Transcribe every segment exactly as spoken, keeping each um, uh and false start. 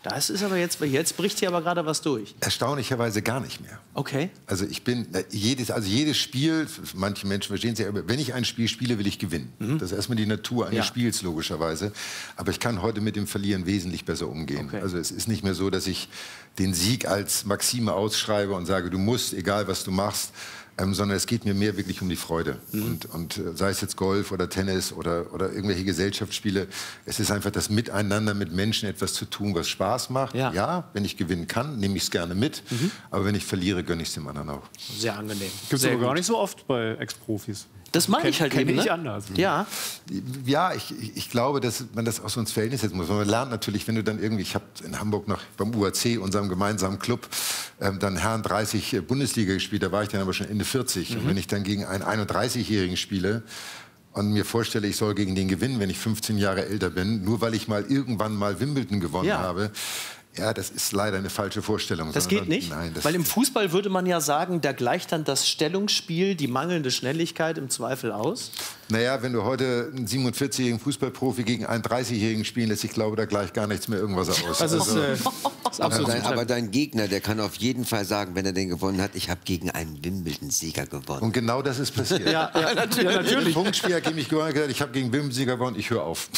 Das ist aber jetzt, jetzt bricht hier aber gerade was durch. Erstaunlicherweise gar nicht mehr. Okay. Also ich bin, jedes, also jedes Spiel, manche Menschen verstehen es ja, wenn ich ein Spiel spiele, will ich gewinnen. Mhm. Das ist erstmal die Natur eines ja. Spiels, logischerweise. Aber ich kann heute mit dem Verlieren wesentlich besser umgehen. Okay. Also es ist nicht mehr so, dass ich den Sieg als Maxime ausschreibe und sage, du musst, egal was du machst, Ähm, sondern es geht mir mehr wirklich um die Freude. Mhm. Und, und äh, sei es jetzt Golf oder Tennis oder, oder irgendwelche Gesellschaftsspiele, es ist einfach das Miteinander mit Menschen etwas zu tun, was Spaß macht. Ja, ja, wenn ich gewinnen kann, nehme ich es gerne mit. Mhm. Aber wenn ich verliere, gönne ich es dem anderen auch. Sehr angenehm. Gibt es aber gar nicht so oft bei Ex-Profis. Das meine ich halt eben, nicht ne? anders. Ja, ja ich, ich glaube, dass man das auch so ins Verhältnis setzen muss. Man lernt natürlich, wenn du dann irgendwie, ich habe in Hamburg noch beim U A C, unserem gemeinsamen Club, ähm, dann Herren dreißig Bundesliga gespielt, da war ich dann aber schon Ende vierzig. Mhm. Und wenn ich dann gegen einen einunddreißigjährigen spiele und mir vorstelle, ich soll gegen den gewinnen, wenn ich fünfzehn Jahre älter bin, nur weil ich mal irgendwann mal Wimbledon gewonnen ja. habe, ja, das ist leider eine falsche Vorstellung. Das geht nicht? Nein, das weil im Fußball würde man ja sagen, da gleicht dann das Stellungsspiel, die mangelnde Schnelligkeit im Zweifel aus? Naja, wenn du heute einen siebenundvierzigjährigen Fußballprofi gegen einen dreißigjährigen spielen lässt, ich glaube, da gleicht gar nichts mehr irgendwas aus. Das ist, äh, das ist aber, dein, aber dein Gegner, der kann auf jeden Fall sagen, wenn er den gewonnen hat, ich habe gegen einen Wimbledon-Sieger gewonnen. Und genau das ist passiert. ja, ja, natürlich. Ja, natürlich. Punktspieler gegen mich gewonnen, gesagt, ich habe gegen Wimbledon-Sieger gewonnen, ich höre auf.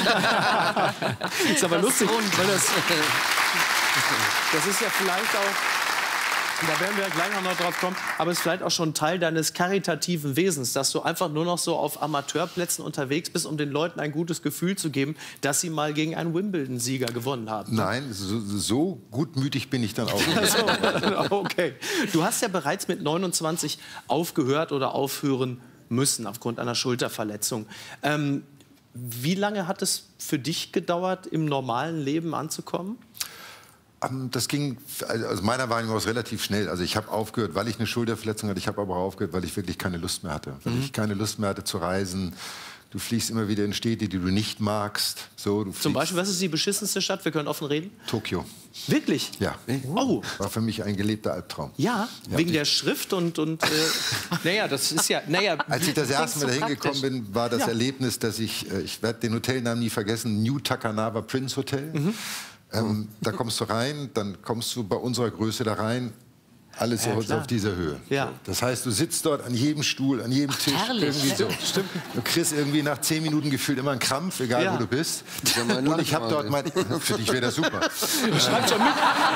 Ist aber das lustig, weil das... Das ist ja vielleicht auch, da werden wir ja gleich noch drauf kommen, aber es ist vielleicht auch schon Teil deines karitativen Wesens, dass du einfach nur noch so auf Amateurplätzen unterwegs bist, um den Leuten ein gutes Gefühl zu geben, dass sie mal gegen einen Wimbledon-Sieger gewonnen haben. Nein, so, so gutmütig bin ich dann auch nicht. Okay. Du hast ja bereits mit neunundzwanzig aufgehört oder aufhören müssen aufgrund einer Schulterverletzung. Ähm, wie lange hat es für dich gedauert, im normalen Leben anzukommen? Das ging, also meiner Wahrnehmung aus, relativ schnell. Also ich habe aufgehört, weil ich eine Schulterverletzung hatte. Ich habe aber auch aufgehört, weil ich wirklich keine Lust mehr hatte. Weil mhm. ich keine Lust mehr hatte zu reisen. Du fliegst immer wieder in Städte, die du nicht magst. So, du Zum Beispiel, was ist die beschissenste Stadt? Wir können offen reden. Tokio. Wirklich? Ja. Oh. War für mich ein gelebter Albtraum. Ja, ja. Wegen der Schrift und... und äh, naja, das ist ja... Naja, Als ich das erste Mal so dahin gekommen bin, war das ja. Erlebnis, dass ich... Äh, ich werde den Hotelnamen nie vergessen. New Takanawa Prince Hotel. Mhm. Ähm, da kommst du rein, dann kommst du bei unserer Größe da rein, alles ja, so auf dieser Höhe. Ja. Das heißt, du sitzt dort an jedem Stuhl, an jedem Tisch. Ach, herrlich. So. Stimmt. Du kriegst irgendwie nach zehn Minuten gefühlt immer einen Krampf, egal ja. wo du bist. Ja, und ich habe dort mein... Für dich wäre das super. Schreibt schon mit.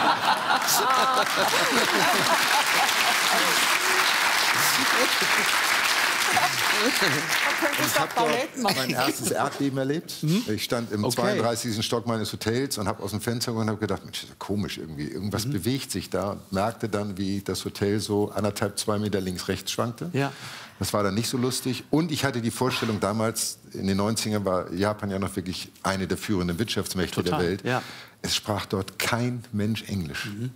Ich habe dort mein erstes Erdbeben erlebt. Mhm. Ich stand im okay. zweiunddreißigsten Stock meines Hotels und habe aus dem Fenster geguckt und habe gedacht, Mensch, das ist komisch irgendwie. Irgendwas mhm. bewegt sich da. Und merkte dann, wie das Hotel so anderthalb, zwei Meter links, rechts schwankte. Ja. Das war dann nicht so lustig. Und ich hatte die Vorstellung, damals in den neunzigern war Japan ja noch wirklich eine der führenden Wirtschaftsmächte Total. der Welt. Ja. Es sprach dort kein Mensch Englisch. Mhm.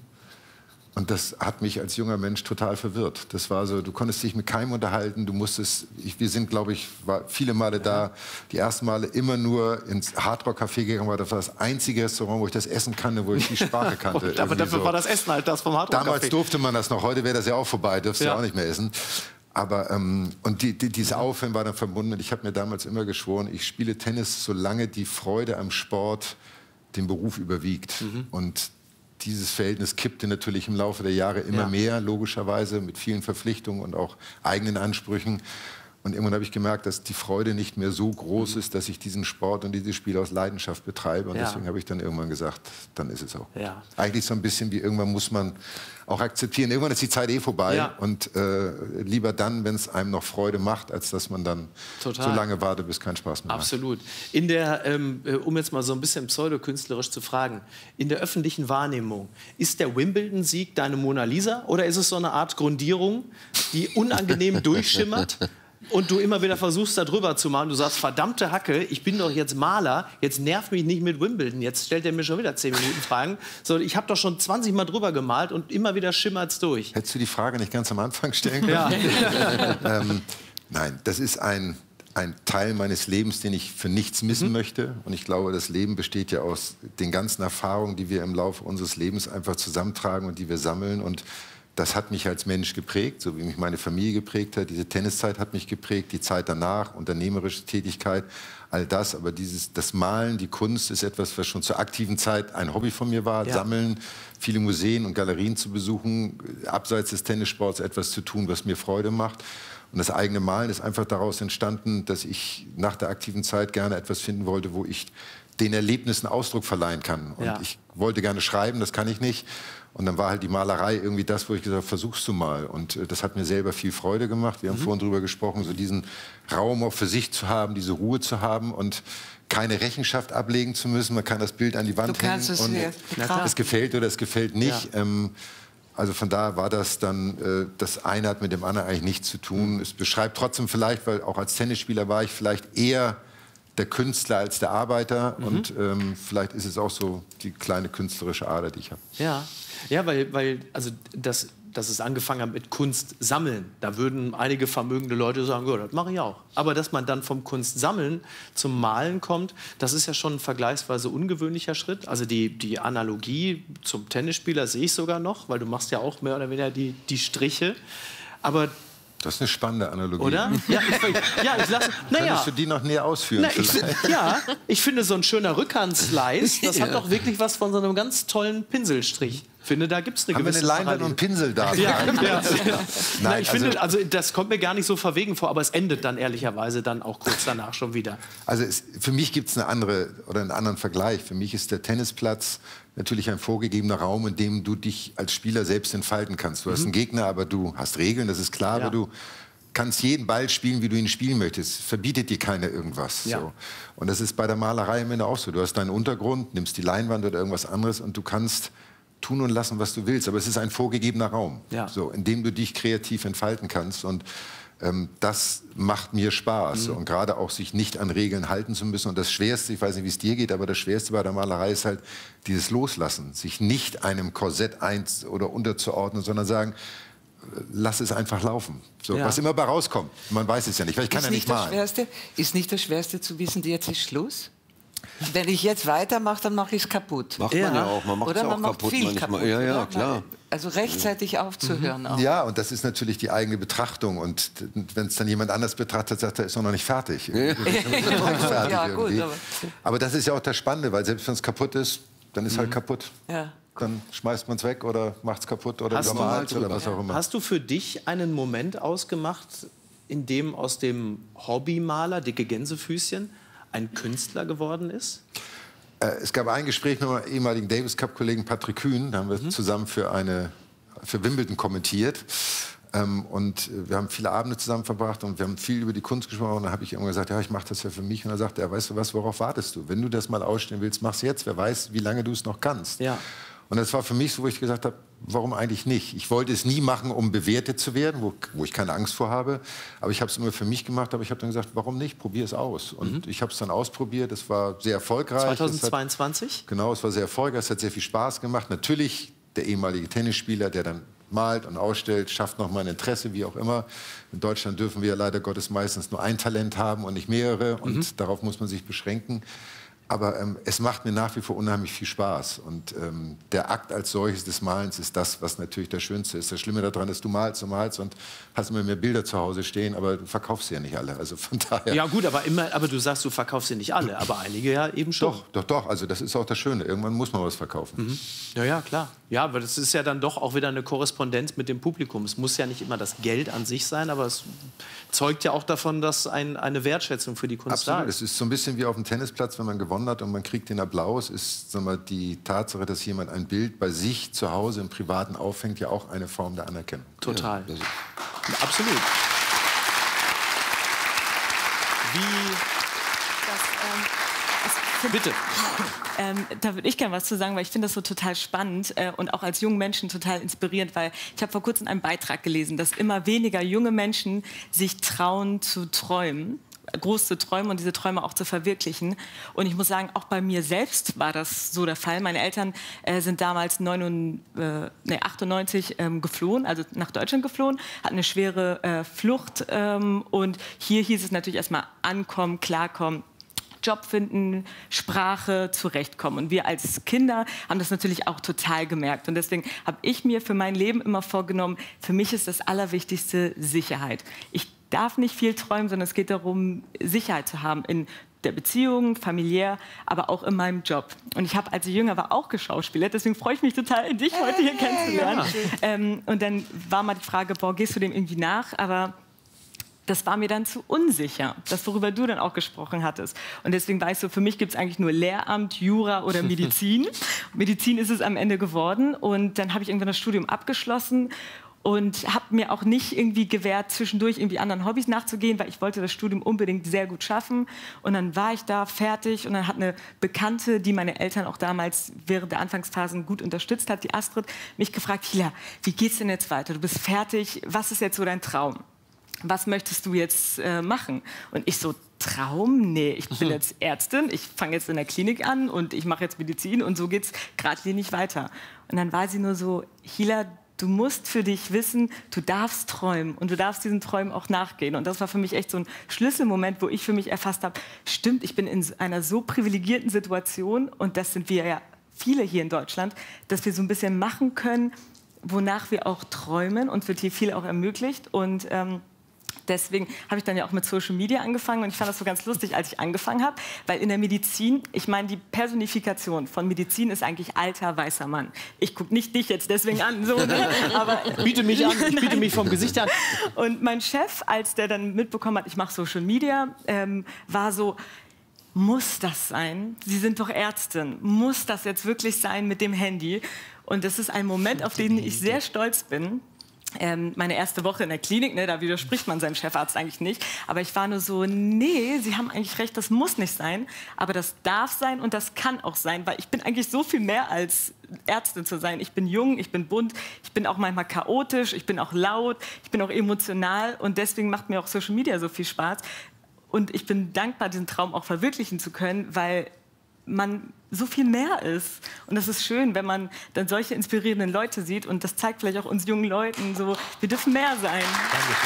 Und das hat mich als junger Mensch total verwirrt. Das war so, du konntest dich mit keinem unterhalten, du musstest, ich, wir sind, glaube ich, war viele Male ja. da, die ersten Male immer nur ins Hardrock-Café gegangen, weil das war das einzige Restaurant, wo ich das Essen kannte, wo ich die Sprache kannte. Aber dafür so. war das Essen halt das vom Hardrock-Café. Damals durfte man das noch, heute wäre das ja auch vorbei, dürfst du ja. ja auch nicht mehr essen. Aber, ähm, und die, die, diese Aufhören war dann verbunden. Ich habe mir damals immer geschworen, ich spiele Tennis, solange die Freude am Sport den Beruf überwiegt. Mhm. Und dieses Verhältnis kippte natürlich im Laufe der Jahre immer ja. mehr, logischerweise, mit vielen Verpflichtungen und auch eigenen Ansprüchen. Und irgendwann habe ich gemerkt, dass die Freude nicht mehr so groß ist, dass ich diesen Sport und dieses Spiel aus Leidenschaft betreibe. Und ja. deswegen habe ich dann irgendwann gesagt, dann ist es auch gut. Ja. Eigentlich so ein bisschen wie irgendwann muss man auch akzeptieren. Irgendwann ist die Zeit eh vorbei. Ja. Und äh, lieber dann, wenn es einem noch Freude macht, als dass man dann Total. so lange wartet, bis kein Spaß mehr Absolut. macht. Absolut. In der, ähm, um jetzt mal so ein bisschen pseudokünstlerisch zu fragen, in der öffentlichen Wahrnehmung, ist der Wimbledon-Sieg deine Mona Lisa oder ist es so eine Art Grundierung, die unangenehm durchschimmert? Und du immer wieder versuchst, da drüber zu machen. Du sagst, verdammte Hacke, ich bin doch jetzt Maler, jetzt nervt mich nicht mit Wimbledon. Jetzt stellt er mir schon wieder zehn Minuten Fragen. So, ich habe doch schon zwanzig Mal drüber gemalt und immer wieder schimmert's durch. Hättest du die Frage nicht ganz am Anfang stellen können? Ja. ähm, nein, das ist ein, ein Teil meines Lebens, den ich für nichts missen mhm. möchte. Und ich glaube, das Leben besteht ja aus den ganzen Erfahrungen, die wir im Laufe unseres Lebens einfach zusammentragen und die wir sammeln. Und das hat mich als Mensch geprägt, so wie mich meine Familie geprägt hat. Diese Tenniszeit hat mich geprägt, die Zeit danach, unternehmerische Tätigkeit, all das. Aber dieses, das Malen, die Kunst ist etwas, was schon zur aktiven Zeit ein Hobby von mir war. Ja. Sammeln, viele Museen und Galerien zu besuchen, abseits des Tennissports etwas zu tun, was mir Freude macht. Und das eigene Malen ist einfach daraus entstanden, dass ich nach der aktiven Zeit gerne etwas finden wollte, wo ich den Erlebnissen Ausdruck verleihen kann. Und ja. ich wollte gerne schreiben, das kann ich nicht. Und dann war halt die Malerei irgendwie das, wo ich gesagt habe, versuchst du mal. Und äh, das hat mir selber viel Freude gemacht. Wir haben mhm. vorhin drüber gesprochen, so diesen Raum auch für sich zu haben, diese Ruhe zu haben und keine Rechenschaft ablegen zu müssen. Man kann das Bild an die Wand du hängen es und es gefällt oder es gefällt nicht. Ja. Ähm, also von daher war das dann, äh, das eine hat mit dem anderen eigentlich nichts zu tun. Mhm. Es beschreibt trotzdem vielleicht, weil auch als Tennisspieler war ich vielleicht eher der Künstler als der Arbeiter. Mhm. Und ähm, vielleicht ist es auch so die kleine künstlerische Ader, die ich habe. Ja. Ja, weil, weil also das, dass es angefangen hat mit Kunst sammeln, da würden einige vermögende Leute sagen, ja, das mache ich auch. Aber dass man dann vom Kunstsammeln zum Malen kommt, das ist ja schon ein vergleichsweise ungewöhnlicher Schritt. Also die, die Analogie zum Tennisspieler sehe ich sogar noch, weil du machst ja auch mehr oder weniger die, die Striche. Aber das ist eine spannende Analogie. Oder? Ja, ich, ja, ich lasse. Naja. Könntest du die noch näher ausführen? Na, ich, ja, ich finde so ein schöner Rückhandslice, das ja. hat doch wirklich was von so einem ganz tollen Pinselstrich. Ich finde, da gibt es eine Haben gewisse wir eine Leinwand und Pinsel da? Ja, ja, ja. Nein, Na, ich also, finde, also das kommt mir gar nicht so verwegen vor, aber es endet dann ehrlicherweise dann auch kurz danach schon wieder. Also es, für mich gibt es eine andere oder einen anderen Vergleich. Für mich ist der Tennisplatz natürlich ein vorgegebener Raum, in dem du dich als Spieler selbst entfalten kannst. Du mhm. hast einen Gegner, aber du hast Regeln, das ist klar, ja. aber du kannst jeden Ball spielen, wie du ihn spielen möchtest. Verbietet dir keiner irgendwas. Ja. So. Und das ist bei der Malerei am Ende auch so. Du hast deinen Untergrund, nimmst die Leinwand oder irgendwas anderes und du kannst tun und lassen, was du willst. Aber es ist ein vorgegebener Raum, ja. so, in dem du dich kreativ entfalten kannst. Und ähm, das macht mir Spaß. Mhm. Und gerade auch sich nicht an Regeln halten zu müssen. Und das Schwerste, ich weiß nicht, wie es dir geht, aber das Schwerste bei der Malerei ist halt dieses Loslassen. Sich nicht einem Korsett ein- oder unterzuordnen, sondern sagen, lass es einfach laufen. So, ja. Was immer bei rauskommt. Man weiß es ja nicht, weil ich kann ist ja nicht, nicht malen. Schwerste, ist nicht das Schwerste zu wissen, jetzt ist Schluss? Wenn ich jetzt weitermache, dann mache ich es kaputt. Macht man ja auch. Man macht es auch man macht kaputt viel manchmal. Kaputt, ja, ja, oder? klar. Also rechtzeitig aufzuhören. Mhm. Auch. Ja, und das ist natürlich die eigene Betrachtung. Und wenn es dann jemand anders betrachtet, sagt er, ist noch nicht fertig. Ja. Ist noch nicht fertig ja, gut, aber, aber das ist ja auch das Spannende, weil selbst wenn es kaputt ist, dann ist mhm. halt kaputt. Ja. Dann schmeißt man es weg oder macht es kaputt oder übermalt oder was auch immer. Hast du für dich einen Moment ausgemacht, in dem aus dem Hobbymaler, dicke Gänsefüßchen, ein Künstler geworden ist? Äh, es gab ein Gespräch mit meinem ehemaligen Davis-Cup-Kollegen Patrick Kühn. Da haben wir mhm. zusammen für, eine, für Wimbledon kommentiert. Ähm, und wir haben viele Abende zusammen verbracht und wir haben viel über die Kunst gesprochen. Und dann habe ich irgendwann gesagt, ja, ich mache das ja für mich. Und dann sagte er, weißt du was, worauf wartest du? Wenn du das mal ausstellen willst, mach's jetzt. Wer weiß, wie lange du es noch kannst. Ja. Und das war für mich so, wo ich gesagt habe, warum eigentlich nicht? Ich wollte es nie machen, um bewertet zu werden, wo, wo ich keine Angst vor habe. Aber ich habe es immer für mich gemacht. Aber ich habe dann gesagt, warum nicht? Probier es aus. Und mhm. ich habe es dann ausprobiert. Es war sehr erfolgreich. zweitausendzweiundzwanzig? Hat, genau, es war sehr erfolgreich. Es hat sehr viel Spaß gemacht. Natürlich der ehemalige Tennisspieler, der dann malt und ausstellt, schafft noch mal ein Interesse, wie auch immer. In Deutschland dürfen wir leider Gottes meistens nur ein Talent haben und nicht mehrere. Und mhm. darauf muss man sich beschränken. Aber ähm, es macht mir nach wie vor unheimlich viel Spaß. Und ähm, der Akt als solches des Malens ist das, was natürlich das Schönste ist. Das Schlimme daran ist, du malst und malst und hast immer mehr Bilder zu Hause stehen, aber du verkaufst sie ja nicht alle. Also von daher. Ja gut, aber, immer, aber du sagst, du verkaufst sie nicht alle, aber einige ja eben schon. Doch, doch, doch. Also das ist auch das Schöne. Irgendwann muss man was verkaufen. Mhm. Ja, ja, klar. Ja, aber das ist ja dann doch auch wieder eine Korrespondenz mit dem Publikum. Es muss ja nicht immer das Geld an sich sein, aber es zeugt ja auch davon, dass ein, eine Wertschätzung für die Kunst Absolut. da ist. Es ist so ein bisschen wie auf dem Tennisplatz, wenn man gewonnen hat und man kriegt den Applaus, ist sagen wir, die Tatsache, dass jemand ein Bild bei sich zu Hause im Privaten aufhängt, ja auch eine Form der Anerkennung. Total. Ja, absolut. Wie... Das, ähm, das Bitte. Ähm, da würde ich gerne was zu sagen, weil ich finde das so total spannend äh, und auch als jungen Menschen total inspirierend, weil ich habe vor kurzem einen Beitrag gelesen, dass immer weniger junge Menschen sich trauen zu träumen, groß zu träumen und diese Träume auch zu verwirklichen. Und ich muss sagen, auch bei mir selbst war das so der Fall. Meine Eltern äh, sind damals neunundneunzig, äh, nee, achtundneunzig ähm, geflohen, also nach Deutschland geflohen, hatten eine schwere äh, Flucht ähm, und hier hieß es natürlich erstmal ankommen, klarkommen. Job finden, Sprache, zurechtkommen. Und wir als Kinder haben das natürlich auch total gemerkt. Und deswegen habe ich mir für mein Leben immer vorgenommen, für mich ist das Allerwichtigste Sicherheit. Ich darf nicht viel träumen, sondern es geht darum, Sicherheit zu haben in der Beziehung, familiär, aber auch in meinem Job. Und ich habe, als ich jünger war, auch geschauspielert. Deswegen freue ich mich total, dich heute hier kennenzulernen. Ja. Ähm, und dann war mal die Frage, boah, gehst du dem irgendwie nach? Aber das war mir dann zu unsicher, das, worüber du dann auch gesprochen hattest. Und deswegen war ich so, für mich gibt es eigentlich nur Lehramt, Jura oder Medizin. Medizin ist es am Ende geworden. Und dann habe ich irgendwann das Studium abgeschlossen und habe mir auch nicht irgendwie gewehrt, zwischendurch irgendwie anderen Hobbys nachzugehen, weil ich wollte das Studium unbedingt sehr gut schaffen. Und dann war ich da fertig und dann hat eine Bekannte, die meine Eltern auch damals während der Anfangsphasen gut unterstützt hat, die Astrid, mich gefragt, Hila, wie geht's denn jetzt weiter? Du bist fertig, was ist jetzt so dein Traum? Was möchtest du jetzt äh, machen? Und ich so, Traum? Nee, ich bin jetzt Ärztin, ich fange jetzt in der Klinik an und ich mache jetzt Medizin und so geht's geradlinig weiter. Und dann war sie nur so, Hila, du musst für dich wissen, du darfst träumen und du darfst diesen Träumen auch nachgehen. Und das war für mich echt so ein Schlüsselmoment, wo ich für mich erfasst habe, stimmt, ich bin in einer so privilegierten Situation und das sind wir ja viele hier in Deutschland, dass wir so ein bisschen machen können, wonach wir auch träumen und wird hier viel auch ermöglicht. Und ähm, deswegen habe ich dann ja auch mit Social Media angefangen und ich fand das so ganz lustig, als ich angefangen habe, weil in der Medizin, ich meine, die Personifikation von Medizin ist eigentlich alter, weißer Mann. Ich gucke nicht dich jetzt deswegen an, so, ne? Aber biete mich an, ich biete mich vom Gesicht an. Und mein Chef, als der dann mitbekommen hat, ich mache Social Media, ähm, war so, muss das sein? Sie sind doch Ärztin. Muss das jetzt wirklich sein mit dem Handy? Und das ist ein Moment, auf den ich sehr stolz bin. Ähm, meine erste Woche in der Klinik, ne, da widerspricht man seinem Chefarzt eigentlich nicht. Aber ich war nur so, nee, Sie haben eigentlich recht, das muss nicht sein. Aber das darf sein und das kann auch sein, weil ich bin eigentlich so viel mehr als Ärztin zu sein. Ich bin jung, ich bin bunt, ich bin auch manchmal chaotisch, ich bin auch laut, ich bin auch emotional und deswegen macht mir auch Social Media so viel Spaß. Und ich bin dankbar, diesen Traum auch verwirklichen zu können, weil man so viel mehr ist. Und das ist schön, wenn man dann solche inspirierenden Leute sieht. Und das zeigt vielleicht auch uns jungen Leuten, so, wir dürfen mehr sein. Dankeschön.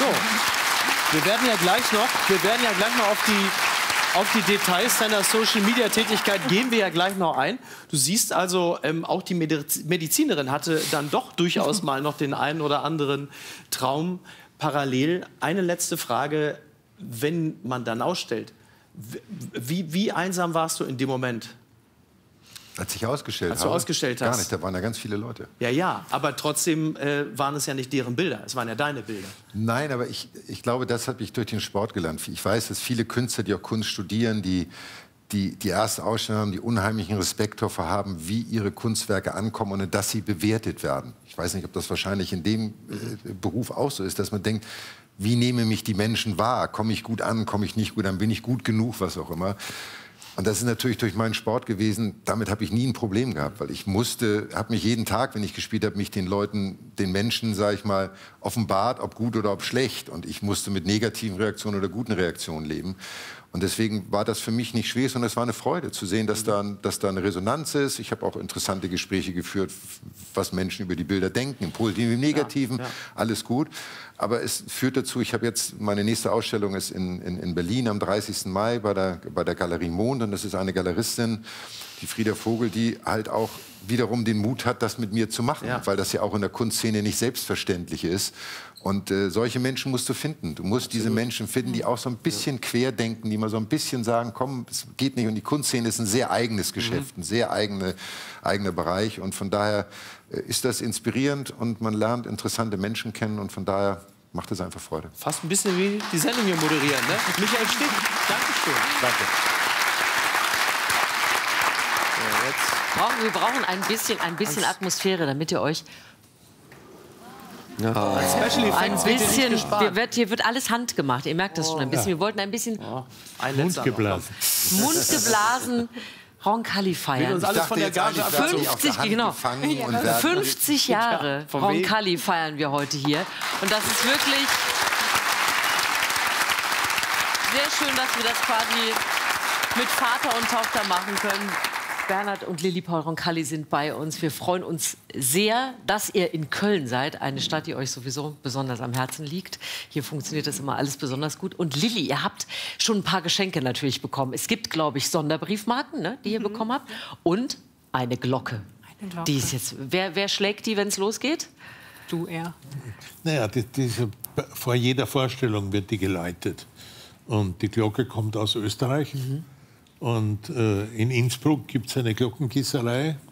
So, wir werden ja gleich noch, wir werden ja gleich noch auf die, auf die Details deiner Social-Media-Tätigkeit gehen wir ja gleich noch ein. Du siehst also, ähm, auch die Medizinerin hatte dann doch durchaus mal noch den einen oder anderen Traum parallel. Eine letzte Frage, wenn man dann ausstellt, Wie, wie einsam warst du in dem Moment? Als ich ausgestellt Als du habe? ausgestellt hast? Gar nicht, da waren ja ganz viele Leute. Ja, ja, aber trotzdem äh, waren es ja nicht deren Bilder, es waren ja deine Bilder. Nein, aber ich, ich glaube, das habe ich durch den Sport gelernt. Ich weiß, dass viele Künstler, die auch Kunst studieren, die die, die erste Ausstellung haben, die unheimlichen Respekt davor haben, wie ihre Kunstwerke ankommen und dass sie bewertet werden. Ich weiß nicht, ob das wahrscheinlich in dem äh, Beruf auch so ist, dass man denkt, wie nehmen mich die Menschen wahr? Komme ich gut an, komme ich nicht gut an, bin ich gut genug, was auch immer. Und das ist natürlich durch meinen Sport gewesen, damit habe ich nie ein Problem gehabt, weil ich musste, habe mich jeden Tag, wenn ich gespielt habe, mich den Leuten, den Menschen, sage ich mal, offenbart, ob gut oder ob schlecht. Und ich musste mit negativen Reaktionen oder guten Reaktionen leben. Und deswegen war das für mich nicht schwer, sondern es war eine Freude zu sehen, dass da, dass da eine Resonanz ist. Ich habe auch interessante Gespräche geführt, was Menschen über die Bilder denken, im Positiven, im Negativen, ja, ja. Alles gut. Aber es führt dazu, ich habe jetzt, meine nächste Ausstellung ist in, in, in Berlin am dreißigsten Mai bei der, bei der Galerie Mond. Und das ist eine Galeristin, die Frieda Vogel, die halt auch wiederum den Mut hat, das mit mir zu machen. Ja. Weil das ja auch in der Kunstszene nicht selbstverständlich ist. Und äh, solche Menschen musst du finden. Du musst Absolut. diese Menschen finden, die auch so ein bisschen ja. querdenken, die mal so ein bisschen sagen, komm, es geht nicht. Und die Kunstszene ist ein sehr eigenes Geschäft, mhm. ein sehr eigene, eigener Bereich. Und von daher äh, ist das inspirierend und man lernt interessante Menschen kennen. Und von daher macht es einfach Freude. Fast ein bisschen wie die Sendung hier moderieren, ne? Michael Stick, Dankeschön. Danke. So, jetzt. Brauchen, wir brauchen ein bisschen, ein bisschen Atmosphäre, damit ihr euch... Ja. Oh. Ein bisschen, wir wird, hier wird alles handgemacht, ihr merkt das schon ein bisschen. Wir wollten ein bisschen oh. ein Mund geblasen. Mund geblasen, Roncalli feiern. Uns alles von der Gage fünfzig, genau. fünfzig Jahre ja, Roncalli feiern wir heute hier. Und das ist wirklich sehr schön, dass wir das quasi mit Vater und Tochter machen können. Bernhard und Lilli Paul Roncalli sind bei uns. Wir freuen uns sehr, dass ihr in Köln seid, eine Stadt, die euch sowieso besonders am Herzen liegt. Hier funktioniert das immer alles besonders gut. Und Lilli, ihr habt schon ein paar Geschenke natürlich bekommen. Es gibt, glaube ich, Sonderbriefmarken, ne, die ihr mhm. bekommen habt. Und eine Glocke. Eine Glocke. Die ist jetzt, wer, wer schlägt die, wenn es losgeht? Du, er. Naja, die, diese, vor jeder Vorstellung wird die geläutet. Und die Glocke kommt aus Österreich. Mhm. Und äh, in Innsbruck gibt es eine Glockengießerei,